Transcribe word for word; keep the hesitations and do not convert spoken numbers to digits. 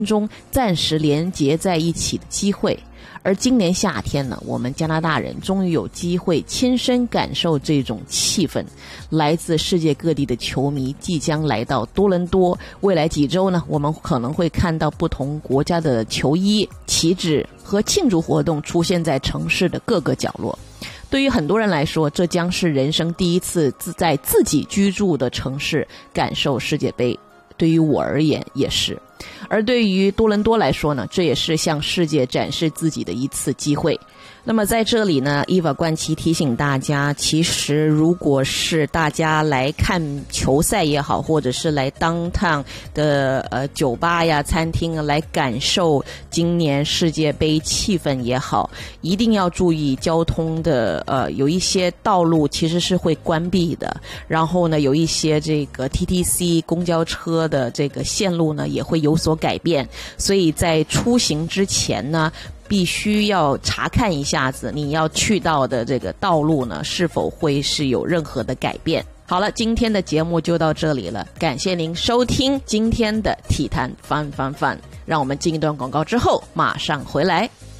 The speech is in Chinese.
中暂时连结在一起的机会。而今年夏天呢，我们加拿大人终于有机会亲身感受这种气氛。来自世界各地的球迷即将来到多伦多，未来几周呢，我们可能会看到不同国家的球衣、旗帜和庆祝活动出现在城市的各个角落。对于很多人来说，这将是人生第一次在自己居住的城市感受世界杯。对于我而言也是。而对于多伦多来说呢，这也是向世界展示自己的一次机会。那么在这里呢，伊娃冠奇提醒大家，其实如果是大家来看球赛也好，或者是来downtown的呃酒吧呀、餐厅啊，来感受今年世界杯气氛也好，一定要注意交通的呃有一些道路其实是会关闭的，然后呢有一些这个 T T C 公交车的这个线路呢也会有所改变，所以在出行之前呢，必须要查看一下子你要去到的这个道路呢是否会是有任何的改变。好了，今天的节目就到这里了，感谢您收听今天的体坛翻翻翻，让我们进一段广告之后马上回来。